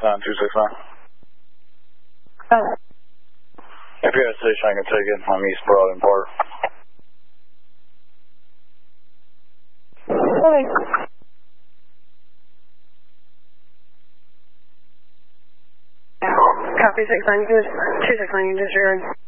269. Oh. If you're at a station, I can take it. I'm East Broad and Park. Okay. Copy 69, 269, you disregard.